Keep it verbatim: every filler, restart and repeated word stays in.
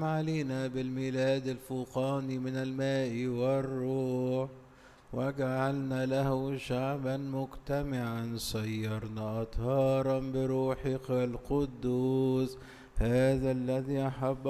علينا بالميلاد الفوقاني من الماء والروح، وجعلنا له شعبا مجتمعا، صيرنا أطهارا بروحك القدوس، هذا الذي أحب